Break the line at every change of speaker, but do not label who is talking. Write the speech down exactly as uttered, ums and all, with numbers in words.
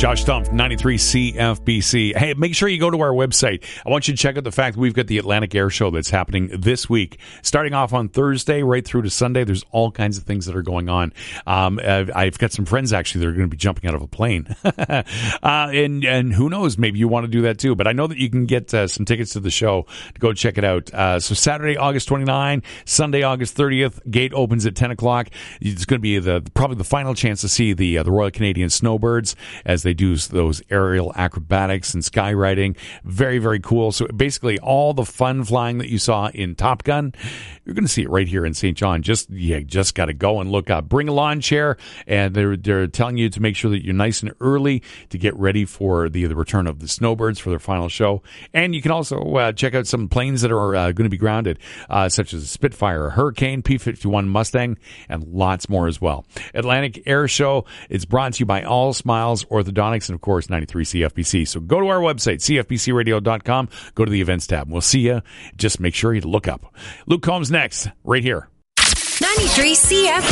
Josh Stumpf, ninety-three C F B C. Hey, make sure you go to our website. I want you to check out the fact that we've got the Atlantic Air Show that's happening this week. Starting off on Thursday right through to Sunday, there's all kinds of things that are going on. Um, I've, I've got some friends, actually, that are going to be jumping out of a plane. uh, and, and who knows, maybe you want to do that too. But I know that you can get uh, some tickets to the show to go check it out. Uh, so Saturday, August twenty-ninth, Sunday, August thirtieth, gate opens at ten o'clock. It's going to be the probably the final chance to see the, uh, the Royal Canadian Snowbirds as they do those aerial acrobatics and skywriting. Very, very cool. So basically all the fun flying that you saw in Top Gun, you're going to see it right here in Saint John. Just yeah, just got to go and look up. Bring a lawn chair, and they're they're telling you to make sure that you're nice and early to get ready for the, the return of the Snowbirds for their final show. And you can also uh, check out some planes that are uh, going to be grounded, uh, such as a Spitfire, a Hurricane, P fifty-one Mustang, and lots more as well. Atlantic Air Show, it's brought to you by All Smiles Orthodontics and, of course, ninety-three C F B C. So go to our website, c f b c radio dot com, go to the events tab. We'll see you. Just make sure you look up. Luke Combs next, right here.
ninety-three C F